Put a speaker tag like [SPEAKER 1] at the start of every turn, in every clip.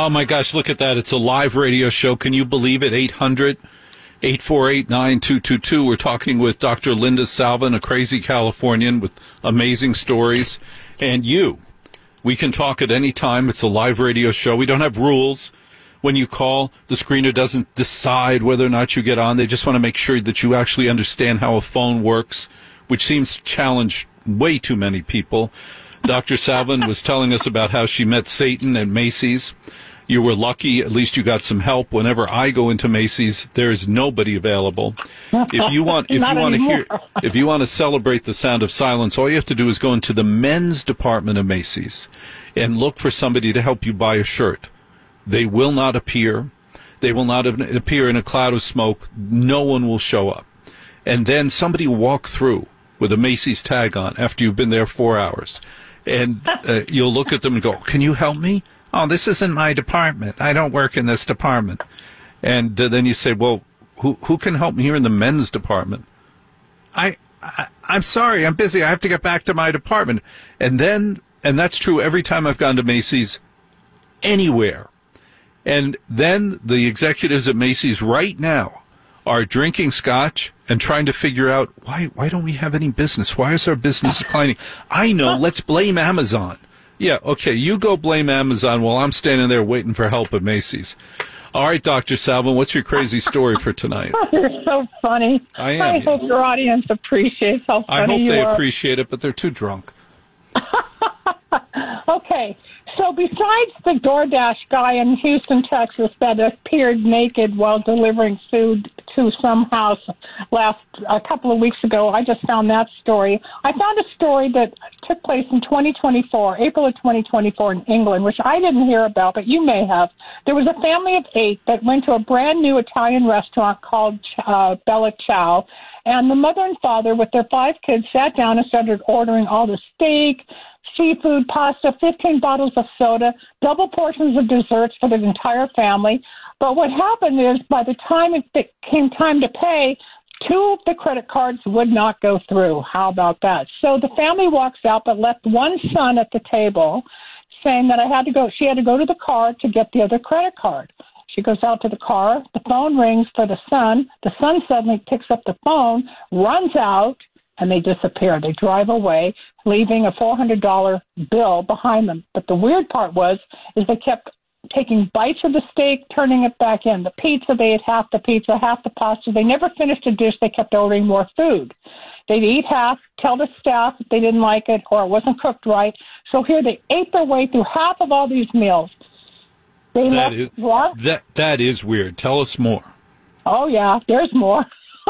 [SPEAKER 1] Oh, my gosh, look at that. It's a live radio show. Can you believe it? 800-848-9222. We're talking with Dr. Linda Salvin, a crazy Californian with amazing stories. And we can talk at any time. It's a live radio show. We don't have rules. When you call, the screener doesn't decide whether or not you get on. They just want to make sure that you actually understand how a phone works, which seems to challenge way too many people. Dr. Salvin was telling us about how she met Satan at Macy's. You were lucky. At least you got some help. Whenever I go into Macy's, there is nobody available. If you want to celebrate the sound of silence, all you have to do is go into the men's department of Macy's and look for somebody to help you buy a shirt. They will not appear. They will not appear in a cloud of smoke. No one will show up. And then somebody will walk through with a Macy's tag on after you've been there 4 hours. And you'll look at them and go, "Can you help me?" "Oh, this isn't my department. I don't work in this department." And then you say, "Well, who can help me here in the men's department?" I'm sorry, I'm busy. I have to get back to my department. And that's true every time I've gone to Macy's anywhere. And then the executives at Macy's right now are drinking scotch and trying to figure out, why don't we have any business? Why is our business declining? I know, let's blame Amazon. Yeah, okay, you go blame Amazon while I'm standing there waiting for help at Macy's. All right, Dr. Salvin, what's your crazy story for tonight?
[SPEAKER 2] You're so funny. I hope your audience appreciates how funny you are.
[SPEAKER 1] I hope they appreciate it, but they're too drunk.
[SPEAKER 2] Okay, so besides the DoorDash guy in Houston, Texas, that appeared naked while delivering food to some house a couple of weeks ago, I just found that story. I found a story that took place in 2024, April of 2024 in England, which I didn't hear about, but you may have. There was a family of 8 that went to a brand new Italian restaurant called Bella Ciao, and the mother and father with their 5 kids sat down and started ordering all the steak, seafood, pasta, 15 bottles of soda, double portions of desserts for the entire family. But what happened is by the time it came time to pay, 2 of the credit cards would not go through. How about that? So the family walks out but left one son at the table saying that she had to go to the car to get the other credit card. She goes out to the car. The phone rings for the son. The son suddenly picks up the phone, runs out, and they disappear. They drive away, leaving a $400 bill behind them. But the weird part is they kept taking bites of the steak, turning it back in. The pizza, they ate half the pizza, half the pasta. They never finished a dish. They kept ordering more food. They'd eat half, tell the staff if they didn't like it or it wasn't cooked right. So here they ate their way through half of all these meals.
[SPEAKER 1] That is weird. Tell us more.
[SPEAKER 2] Oh, yeah, there's more.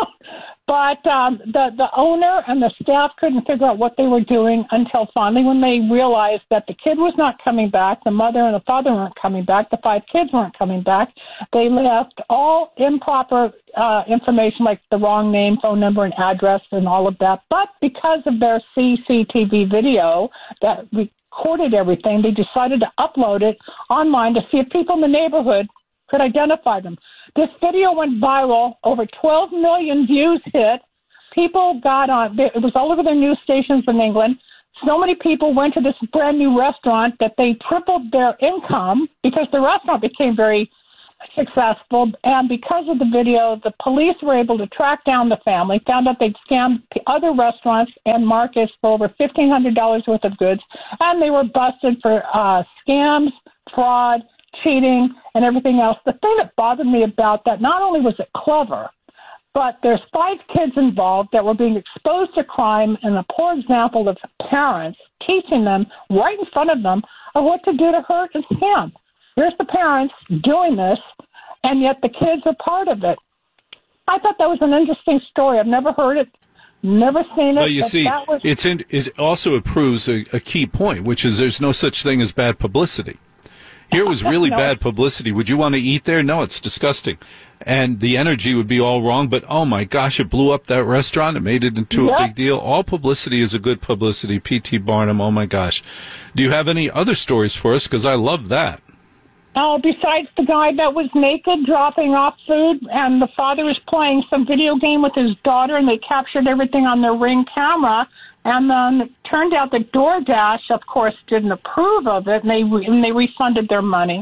[SPEAKER 2] But the owner and the staff couldn't figure out what they were doing until finally when they realized that the kid was not coming back, the mother and the father weren't coming back, the 5 kids weren't coming back. They left all improper information like the wrong name, phone number, and address and all of that. But because of their CCTV video that recorded everything, they decided to upload it online to see if people in the neighborhood could identify them. This video went viral. Over 12 million views hit. People got on. It was all over the news stations in England. So many people went to this brand new restaurant that they tripled their income because the restaurant became very successful. And because of the video, the police were able to track down the family, found out they'd scammed other restaurants and markets for over $1,500 worth of goods. And they were busted for scams, fraud, cheating, and everything else. The thing that bothered me about that, not only was it clever, but there's 5 kids involved that were being exposed to crime, and a poor example of parents teaching them right in front of them of what to do to hurt and scam. Here's the parents doing this, and yet the kids are part of it. I thought that was an interesting story. I've never heard it, never seen it.
[SPEAKER 1] Well, you see, it also proves a key point, which is there's no such thing as bad publicity. Here was really bad publicity. Would you want to eat there? No, it's disgusting. And the energy would be all wrong, but oh my gosh, it blew up that restaurant. It made it into a big deal. All publicity is a good publicity. P.T. Barnum, oh my gosh. Do you have any other stories for us? Because I love that.
[SPEAKER 2] Oh, besides the guy that was naked dropping off food, and the father was playing some video game with his daughter, and they captured everything on their Ring camera. And then it turned out that DoorDash, of course, didn't approve of it, and they refunded their money.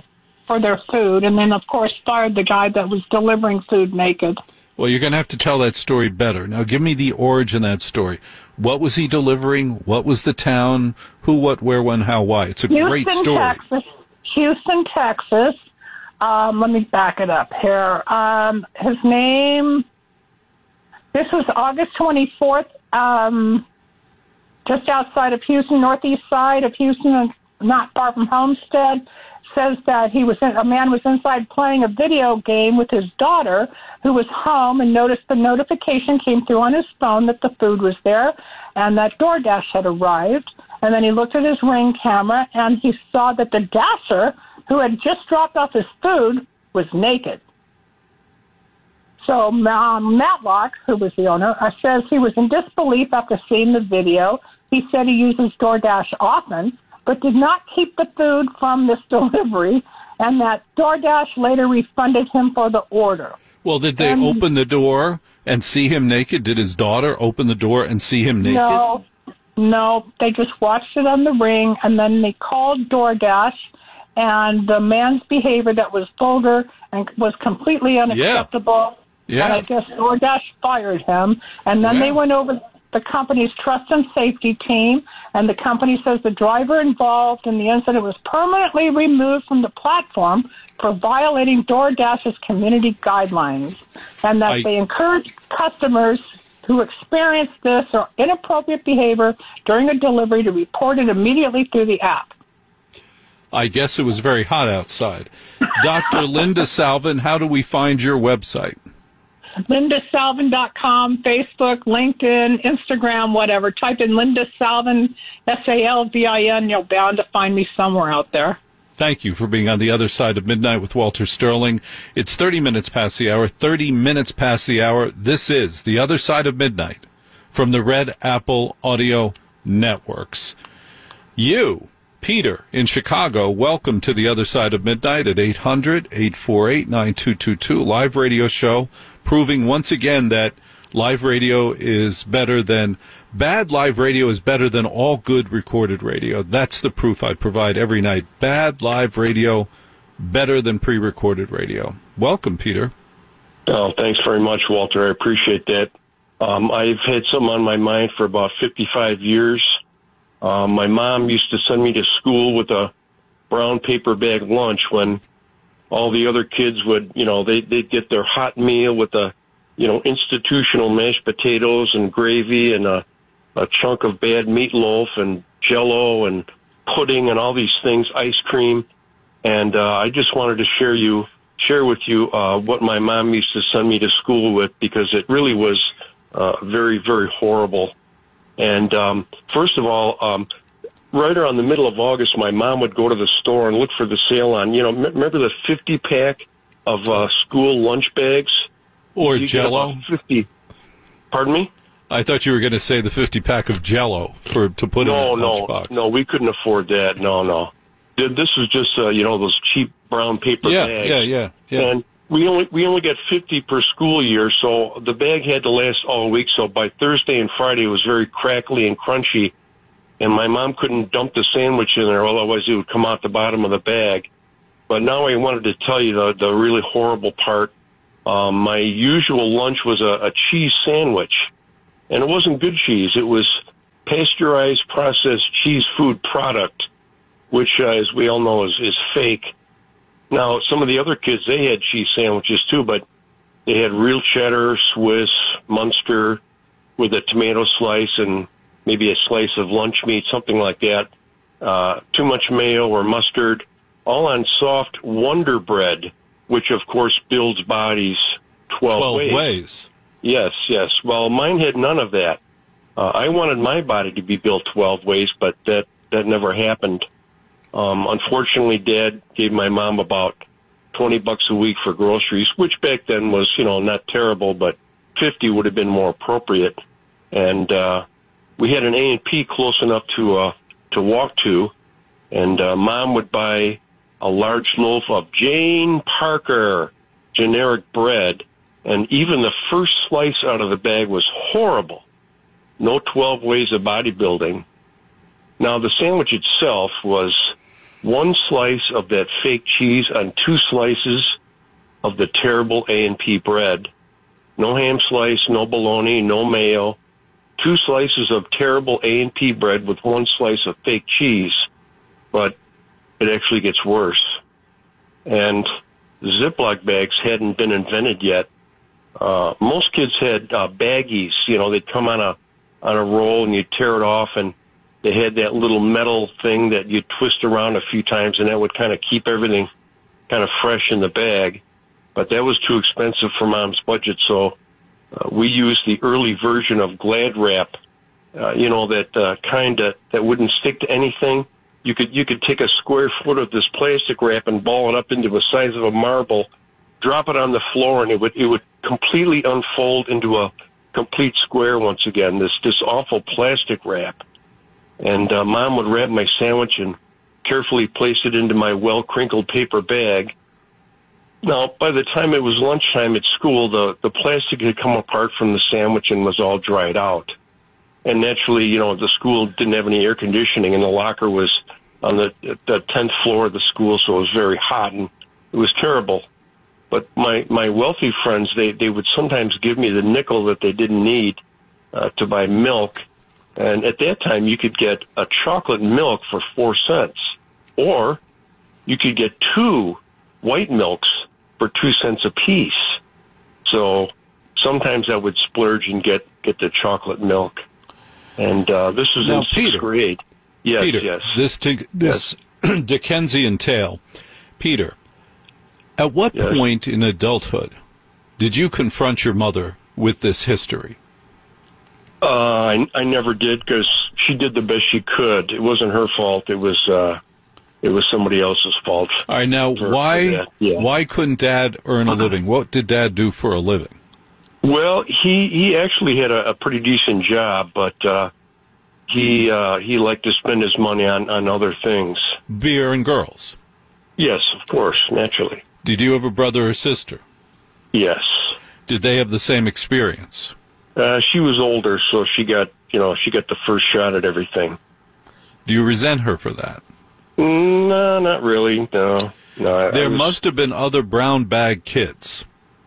[SPEAKER 2] for their food, and then, of course, fired the guy that was delivering food naked.
[SPEAKER 1] Well, you're going to have to tell that story better. Now, give me the origin of that story. What was he delivering? What was the town? Who, what, where, when, how, why? It's a great story.
[SPEAKER 2] Houston, Texas. Let me back it up here. His name, this was August 24th, just outside of Houston, northeast side of Houston, not far from Homestead. Says that a man was inside playing a video game with his daughter, who was home, and noticed the notification came through on his phone that the food was there and that DoorDash had arrived. And then he looked at his Ring camera, and he saw that the dasher, who had just dropped off his food, was naked. So Matlock, who was the owner, says he was in disbelief after seeing the video. He said he uses DoorDash often, but did not keep the food from this delivery, and that DoorDash later refunded him for the order.
[SPEAKER 1] Well, did they open the door and see him naked? Did his daughter open the door and see him naked?
[SPEAKER 2] No, they just watched it on the Ring, and then they called DoorDash, and the man's behavior that was vulgar and was completely unacceptable. Yeah. And I guess DoorDash fired him, and then they went over the company's trust and safety team, and the company says the driver involved in the incident was permanently removed from the platform for violating DoorDash's community guidelines, and that they encourage customers who experience this or inappropriate behavior during a delivery to report it immediately through the app.
[SPEAKER 1] I guess it was very hot outside. Dr. Linda Salvin, how do we find your website? LindaSalvin.com, Facebook, LinkedIn, Instagram, whatever. Type in Linda Salvin, Salvin. You're bound to find me somewhere out there. Thank you for being on the other side of midnight with Walter Sterling. It's 30 minutes past the hour. 30 minutes past the hour. This is The Other Side of Midnight from the Red Apple Audio Networks. You, Peter, in Chicago, welcome to The Other Side of Midnight at 800-848-9222, live radio show, proving once again that live radio is better than bad live radio is better than all good recorded radio. That's the proof I provide every night. Bad live radio, better than pre-recorded radio. Welcome, Peter.
[SPEAKER 3] Oh, thanks very much, Walter. I appreciate that. I've had something on my mind for about 55 years. My mom used to send me to school with a brown paper bag lunch when all the other kids would, they'd get their hot meal with a, institutional mashed potatoes and gravy and a chunk of bad meatloaf and Jell-O and pudding and all these things, ice cream. And I just wanted to share with you what my mom used to send me to school with, because it really was very, very horrible. And first of all, right around the middle of August, my mom would go to the store and look for the sale on, remember the 50-pack of school lunch bags?
[SPEAKER 1] Or Jell-O?
[SPEAKER 3] 50. Pardon me?
[SPEAKER 1] I thought you were going to say the 50-pack of Jell-O to put in a lunchbox.
[SPEAKER 3] No, we couldn't afford that. No. This was just, those cheap brown paper bags.
[SPEAKER 1] Yeah.
[SPEAKER 3] And we only got 50 per school year, so the bag had to last all week. So by Thursday and Friday, it was very crackly and crunchy. And my mom couldn't dump the sandwich in there, otherwise it would come out the bottom of the bag. But now I wanted to tell you the really horrible part. My usual lunch was a cheese sandwich, and it wasn't good cheese. It was pasteurized processed cheese food product, which, as we all know, is fake. Now, some of the other kids, they had cheese sandwiches too, but they had real cheddar, Swiss, Munster, with a tomato slice and maybe a slice of lunch meat, something like that. Too much mayo or mustard, all on soft Wonder Bread, which, of course, builds bodies 12 ways. Yes. Well, mine had none of that. I wanted my body to be built 12 ways, but that never happened. Unfortunately, Dad gave my mom about $20 a week for groceries, which back then was, not terrible, but 50 would have been more appropriate. And we had an A&P close enough to walk to, and Mom would buy a large loaf of Jane Parker generic bread, and even the first slice out of the bag was horrible. No 12 ways of bodybuilding. Now, the sandwich itself was one slice of that fake cheese on 2 slices of the terrible A&P bread. No ham slice, no bologna, no mayo. 2 slices of terrible A&P bread with 1 slice of fake cheese. But it actually gets worse. And Ziploc bags hadn't been invented yet. Most kids had baggies. You know, they'd come on a roll and you'd tear it off, and they had that little metal thing that you'd twist around a few times, and that would kind of keep everything kind of fresh in the bag. But that was too expensive for Mom's budget, so we used the early version of Glad Wrap. That kind that wouldn't stick to anything. You could take a square foot of this plastic wrap and ball it up into the size of a marble, drop it on the floor, and it would completely unfold into a complete square once again. This awful plastic wrap. And Mom would wrap my sandwich and carefully place it into my well-crinkled paper bag. Now, by the time it was lunchtime at school, the plastic had come apart from the sandwich and was all dried out. And naturally, the school didn't have any air conditioning, and the locker was on the 10th floor of the school, so it was very hot, and it was terrible. But my wealthy friends, they would sometimes give me the nickel that they didn't need to buy milk. And at that time, you could get a chocolate milk for 4 cents, or you could get 2 white milks for 2 cents apiece. So sometimes I would splurge and get the chocolate milk. And this was
[SPEAKER 1] now,
[SPEAKER 3] in 6th grade. Yes,
[SPEAKER 1] Peter,
[SPEAKER 3] yes.
[SPEAKER 1] This Dickensian tale. Peter, at what point in adulthood did you confront your mother with this history?
[SPEAKER 3] I never did, because she did the best she could. It wasn't her fault. It was somebody else's fault.
[SPEAKER 1] All right, now why couldn't Dad earn a living? What did Dad do for a living?
[SPEAKER 3] Well, he actually had a pretty decent job, but he liked to spend his money on other things.
[SPEAKER 1] Beer and girls.
[SPEAKER 3] Yes, of course, naturally.
[SPEAKER 1] Did you have a brother or sister?
[SPEAKER 3] Yes.
[SPEAKER 1] Did they have the same experience?
[SPEAKER 3] She was older, so she got the first shot at everything.
[SPEAKER 1] Do you resent her for that?
[SPEAKER 3] No, not really. No.
[SPEAKER 1] There must have been other brown bag kids.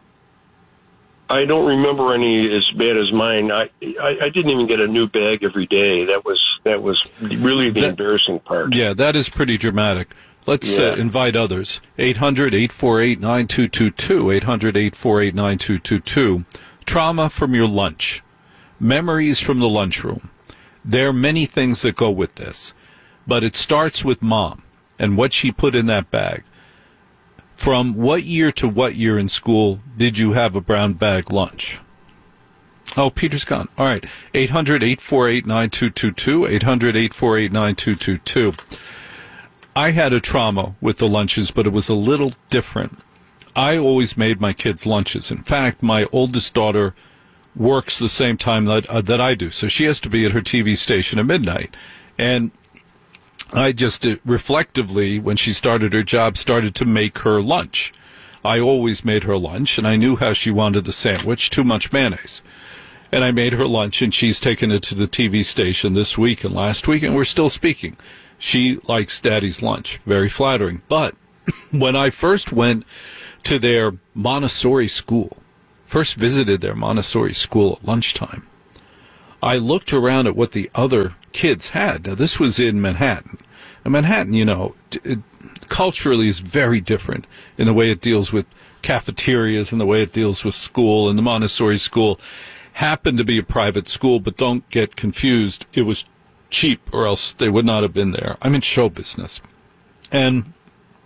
[SPEAKER 3] I don't remember any as bad as mine. I didn't even get a new bag every day. That was really the embarrassing part.
[SPEAKER 1] Yeah, that is pretty dramatic. Let's invite others. 800-848-9222. 800-848-9222. Trauma from your lunch. Memories from the lunchroom. There are many things that go with this, but it starts with Mom and what she put in that bag. From what year to what year in school did you have a brown bag lunch? Oh, Peter's gone. All right. 800-848-9222. 800-848-9222. I had a trauma with the lunches, but it was a little different. I always made my kids lunches. In fact, my oldest daughter works the same time that I do, so she has to be at her TV station at midnight. And I just reflectively, when she started her job, started to make her lunch. I always made her lunch, and I knew how she wanted the sandwich, too much mayonnaise. And I made her lunch, and she's taken it to the TV station this week and last week, and we're still speaking. She likes Daddy's lunch. Very flattering. But when I first went to their Montessori school, first visited their Montessori school at lunchtime, I looked around at what the other kids had. Now, this was in Manhattan. And Manhattan, culturally is very different in the way it deals with cafeterias and the way it deals with school. And the Montessori school happened to be a private school, but don't get confused. It was cheap, or else they would not have been there. I'm in show business. And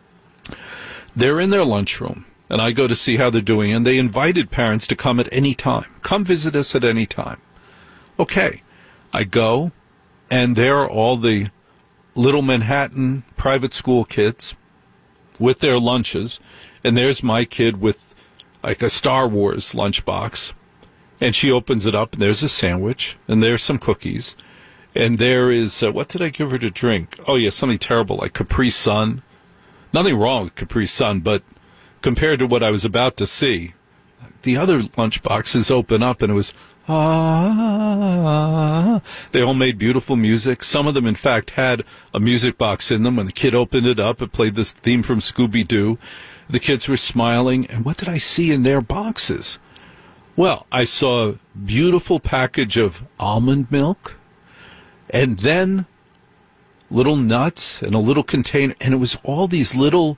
[SPEAKER 1] they're in their lunchroom, and I go to see how they're doing, and they invited parents to come at any time. Come visit us at any time. Okay. I go, and there are all the little Manhattan private school kids with their lunches, and there's my kid with like a Star Wars lunchbox, and she opens it up, and there's a sandwich, and there's some cookies, and there is, what did I give her to drink? Oh, yeah, something terrible, like Capri Sun. Nothing wrong with Capri Sun, but compared to what I was about to see, the other lunchboxes open up, and it was They all made beautiful music. Some of them, in fact, had a music box in them. When the kid opened it up, it played this theme from Scooby-Doo. The kids were smiling. And what did I see in their boxes? Well, I saw a beautiful package of almond milk, and then little nuts and a little container. And it was all these little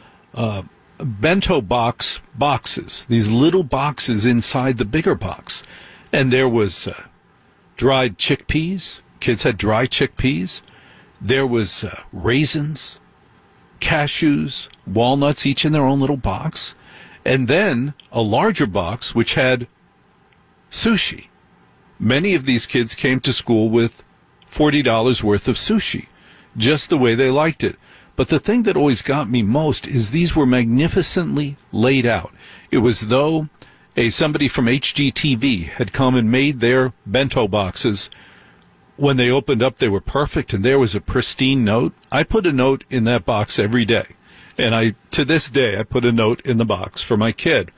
[SPEAKER 1] bento boxes, these little boxes inside the bigger box. And there was dried chickpeas. Kids had dry chickpeas. There was raisins, cashews, walnuts, each in their own little box. And then a larger box which had sushi. Many of these kids came to school with $40 worth of sushi, just the way they liked it. But the thing that always got me most is these were magnificently laid out. It was as though somebody from HGTV had come and made their bento boxes. When they opened up, they were perfect, and there was a pristine note. I put a note in that box every day. And to this day, I put a note in the box for my kid.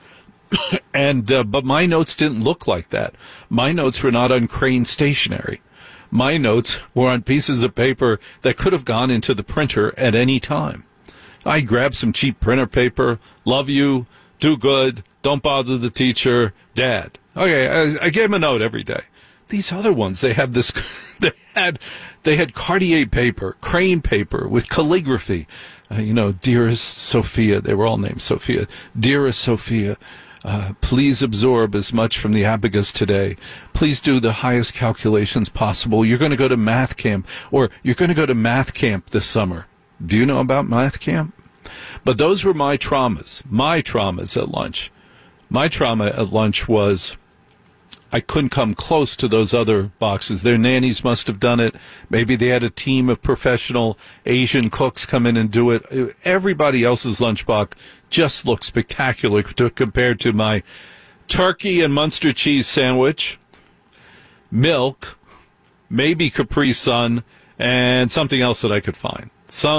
[SPEAKER 1] But my notes didn't look like that. My notes were not on Crane stationery. My notes were on pieces of paper that could have gone into the printer at any time. I grabbed some cheap printer paper. Love you. Do good. Don't bother the teacher. Dad. Okay, I gave him a note every day. These other ones, they had this. They had Cartier paper, Crane paper with calligraphy. Dearest Sophia. They were all named Sophia. Dearest Sophia. Please absorb as much from the abacus today. Please do the highest calculations possible. You're going to go to math camp, or you're going to go to math camp this summer. Do you know about math camp? But those were my traumas at lunch. My trauma at lunch was I couldn't come close to those other boxes. Their nannies must have done it. Maybe they had a team of professional Asian cooks come in and do it. Everybody else's lunchbox just looked spectacular compared to my turkey and Munster cheese sandwich, milk, maybe Capri Sun, and something else that I could find.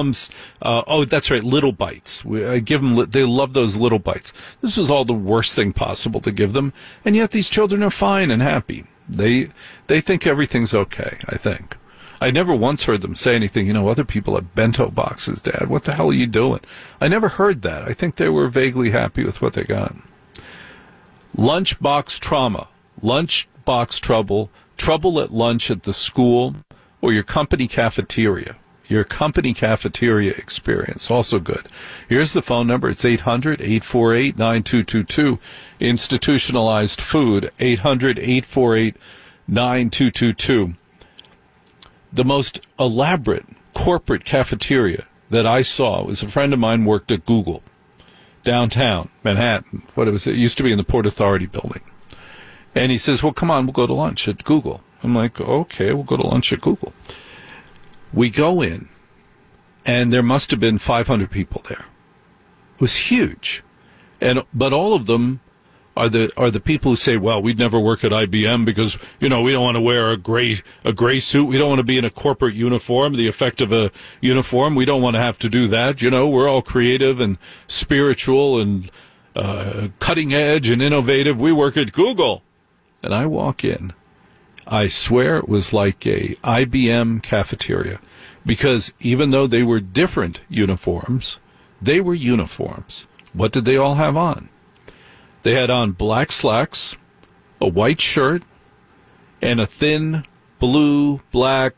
[SPEAKER 1] That's right, Little Bites. They love those Little Bites. This was all the worst thing possible to give them, and yet these children are fine and happy. They think everything's okay, I think. I never once heard them say anything, other people have bento boxes, Dad. What the hell are you doing? I never heard that. I think they were vaguely happy with what they got. Lunchbox trauma, lunchbox trouble at lunch at the school or your company cafeteria. Your company cafeteria experience, also good. Here's the phone number. It's 800-848-9222. Institutionalized food, 800-848-9222. The most elaborate corporate cafeteria that I saw was a friend of mine worked at Google, downtown Manhattan. It used to be in the Port Authority building. And he says, well, come on, we'll go to lunch at Google. I'm like, okay, we'll go to lunch at Google. We go in, and there must have been 500 people there. It was huge. But all of them are the people who say, well, we'd never work at IBM because, we don't want to wear a gray suit. We don't want to be in a corporate uniform, the effect of a uniform. We don't want to have to do that. We're all creative and spiritual and cutting edge and innovative. We work at Google. And I walk in. I swear it was like a IBM cafeteria, because even though they were different uniforms, they were uniforms. What did they all have on? They had on black slacks, a white shirt, and a thin blue, black,